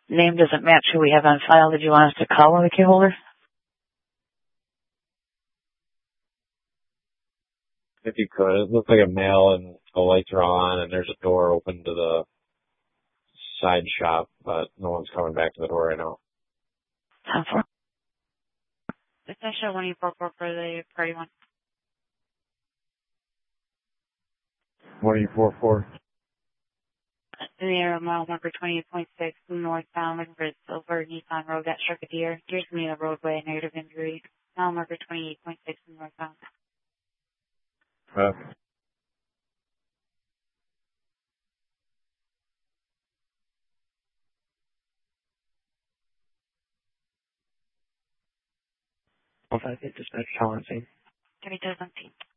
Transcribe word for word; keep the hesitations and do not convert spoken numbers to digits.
name doesn't match who we have on file. Did you want us to call one of the key holders? If you could. It looks like a male and the lights are on and there's a door open to the side shop, but no one's coming back to the door right now. ten four. It's actually one you broke for the party one. What are you four four? In the area of mile marker twenty-eight point six, northbound, Red Silver, Nissan Road, that struck a deer. Deer's going to be a roadway, negative injury. Mile marker twenty-eight point six, northbound. Uh, One five eight dispatch, Colin, same. Give me those on team.